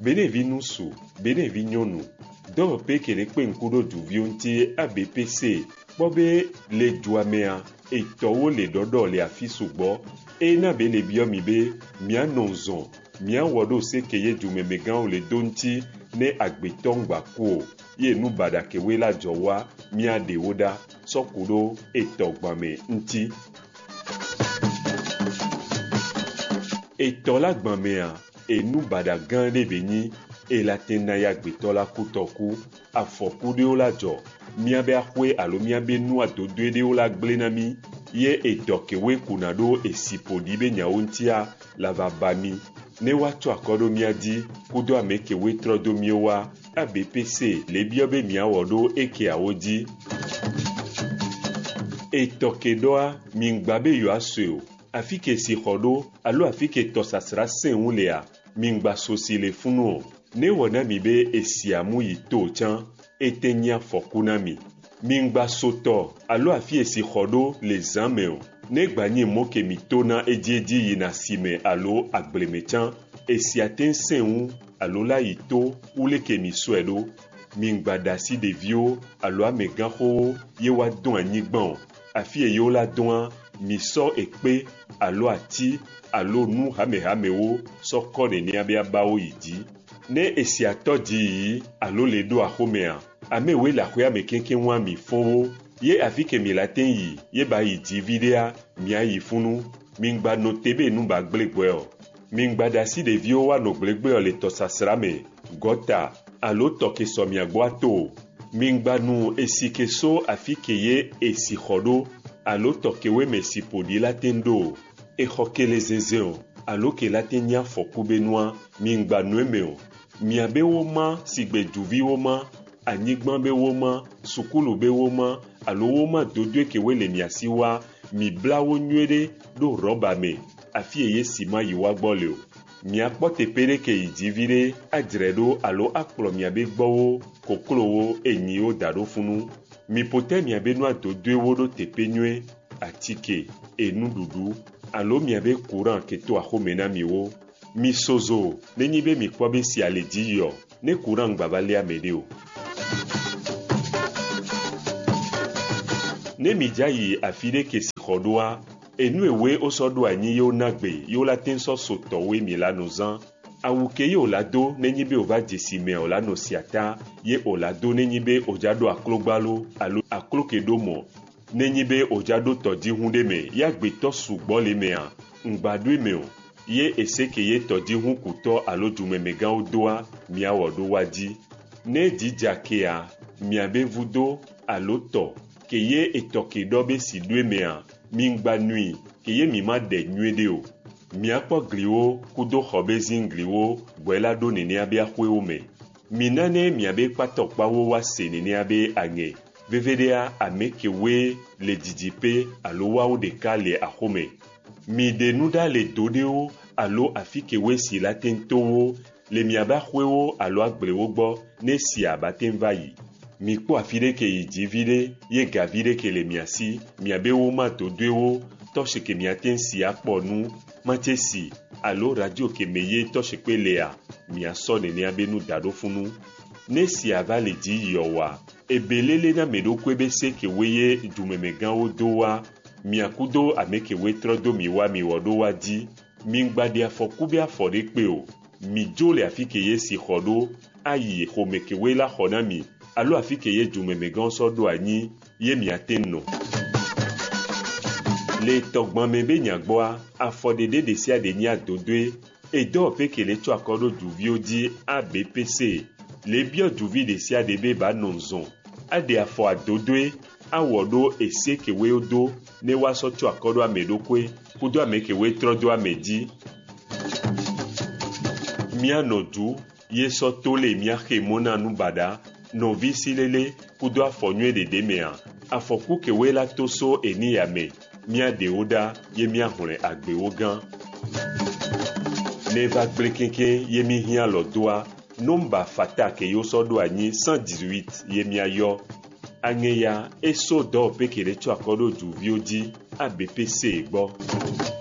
benevi nusu, benevi nyonu. Dɔw pe kele pe nkudo duvio nti ABPC. Bobe le duamea etɔwo le dɔdɔ le afi sugbɔ. Ena be le biomi be mia nonzon. Mia wɔdo se keye dumemegãwo le do nti ne agbetɔ ŋgbakuo. Ye nu bada kewe la dzɔwa mia ɖewo ɖa sɔkuɖo etɔgbame nti. Etɔ la gbamea enu bada gã ɖe be nyi elatena ya agbetɔ la kutɔku afɔku ɖewo la dzɔ miabe axɔe alo miabe nu adodoe ɖewo la gblẽ na mi ye etɔ kewe kuna ɖo esi ƒoɖi be nyawo ŋutia la va ba mi ne woatsɔ akɔ ɖo mia dzi kudo ame kewe trɔ do miowa ABPC le biɔ be miawɔ ɖo ekeawo dzi. Etɔ ke ɖɔa mingba be yewoasɔe o afi ke si xɔ ɖo alo afi ke tɔsasra sẽ ŋu lea mingba sosi le funu o ne wɔ na mi be esia mu yi to tsã ete nye afɔku na mi. Mingba sotɔ alo afi esi xɔ ɖo le zã me o ne gbanye mo ke mi to na ediedi yina sime alo agbleme tsã esia te sẽ ŋu alo la yi to wule ke mi sɔe ɖo. Mingba da si ɖeviwo alo amegãxowo ye woado anyigba o afi yewo la doa mi sɔ ekpe alo ati alo nu hamehamewo sɔ kɔ nenia be abawo yi dzi. Ne esia tɔ dzi yi alo le ɖo axomea amewoe le axɔa me keŋkeŋua mi fɔwo ye afi ke mi la te yi ye ba yi dzi viɖea mia yi funu. Mingba no te be nu ba gblẽ gbɔe o. Mingba da si ɖeviwo woanɔ gblẽgblẽ o le tɔsasra me gɔta alo tɔ ke sɔ mia gbɔ ato o. Mingba nu esi ke so afi ke ye esi xɔ ɖo alo tɔ kewe me si ƒoɖi la te ɖo o. Exɔ ke le zeze o alo ke la te nye afɔku be nua mingba nue me o. Miabe wo ma sigbe duvi wo ma anyigba be wo ma sukulu be wo ma alo wo ma dodoe kewe le mia si wa mi bla wo nyuie ɖe ɖo rɔba me afi eye si ma yi wa gbɔ le o. Miakpɔ teƒe ɖe ke yi dzi viɖe adzre ɖo alo akplɔ miabe gbɔwo koklowo enyiwo da ɖo funu. Mi ƒote miabe nua dodoewo ɖo teƒe nyuie atike enuɖuɖu alo miabe courant ke to axome na miwo. Mi sozo nenyi be mi kpɔ be sia le dzi yɔ ne courant gbava le ame ɖe o. Ne mi dza yi afi ɖe ke si xɔ ɖoa enu ewoe wosɔ ɖo anyi ye wona gbe ye wola te sɔ sotɔwoe mi la no zã. Awu ke ye wola do nenyi be wova dze si me wola no sia ta ye wola do nenyi be wodza ɖo aklogbalo alo aklo ke ɖo mɔ nenyi be wodza ɖo tɔdziŋu ɖe me ya gbetɔ sugbɔ le mea ŋgba ɖoe me o ye ese ke ye tɔdziŋu kutɔ alo dumemegãwo doa miawɔ ɖo wa dzi. Ne dzidza kea miabe vudo alo tɔ ke ye etɔ ke ɖɔ be si ɖoe mea mingba nui ke ye mi ma ɖe nyuie ɖe o. Miakpɔ gliwo kudo xɔ be ziŋgliwo gbɔe la ɖo nenea be axɔewo me. Mi nane miabe kpatɔkpawo woase nenea be aŋe veveɖea ame kewoe le didiƒe alo woawo ɖeka le axome. Mi ɖe nu ɖa le do ɖewo alo afi kewoe si la te towo le miabe axɔewo alo agblewo gbɔ ne sia ba te va yi. Mi kpɔ afi ɖe ke yi dzi viɖe ye gavi ɖe ke le mia si miabe wo ma dodoewo tɔsi ke miate si akpɔ nu mate si alo radio ke me ye tɔsi kpe lea miasɔ nenea be nu da ɖo funu. Ne sia va le dzi yɔwa ebelele na me ɖokue be se kewoe ye dumemegãwo doa miakudo ame kewoe trɔ do mi wa mi wɔ ɖo wa dzi. Mingba ɖe afɔku be afɔ ɖe kpe o. Mi dzo le afi ke ye si xɔ ɖo ayi xɔme kewoe la xɔ na mi alo afi ke ye dumemegãwo sɔ ɖo anyi ye miate nɔ. Le tɔgbame be nyagbɔa afɔɖeɖe ɖe sia ɖe nye adodoe edɔwɔƒe ke le tsɔ akɔ ɖo duviwo dzi ABPC le biɔ duvi ɖe sia ɖe be ba nɔ zɔn aɖe afɔ adodoe awɔ ɖo ese kewoe do ne woasɔ tsɔ akɔ ɖo ame ɖokoe kudo ame kewoe trɔ do ame dzi. Mianɔ du ye sɔ to le miaxe mo na nu baɖa nɔvi si lele kudo afɔ nyuie ɖeɖe mea afɔku kewoe la to so eniya me mia ɖewo ɖa ye mia hlẽ agbewo gã. Ne va gblẽ keŋkeŋ ye mi hiã lɔ doa nomba fata ke yo sɔ ɖo anyi 118 ye mia yɔ. Aŋe ya eso dɔwɔƒe ke le tsɔ akɔ ɖo duviwo dzi ABPC gbɔ.